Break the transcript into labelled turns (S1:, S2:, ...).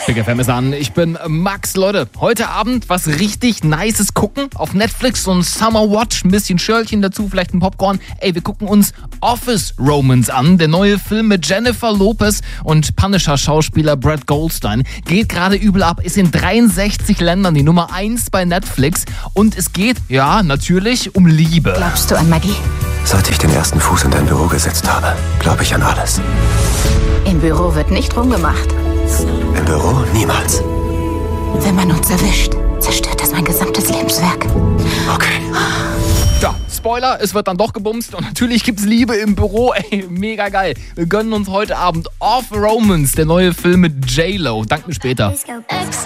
S1: Big FM ist an. Ich bin Max. Leute, heute Abend was richtig Nices gucken. Auf Netflix so ein Summer Watch, ein bisschen Schörlchen dazu, vielleicht ein Popcorn. Ey, wir gucken uns Office Romance an. Der neue Film mit Jennifer Lopez und Punisher-Schauspieler Brad Goldstein. Geht gerade übel ab, ist in 63 Ländern die Nummer 1 bei Netflix. Und es geht, ja, natürlich um Liebe.
S2: Glaubst du an Magie?
S3: Seit ich den ersten Fuß in dein Büro gesetzt habe, glaube ich an alles.
S2: Im Büro wird nicht rumgemacht.
S3: Im Büro niemals.
S2: Wenn man uns erwischt, zerstört das mein gesamtes Lebenswerk.
S3: Okay.
S1: Ja, Spoiler, es wird dann doch gebumst und natürlich gibt's Liebe im Büro. Ey, mega geil. Wir gönnen uns heute Abend Off Romance, der neue Film mit J-Lo. Danke, später.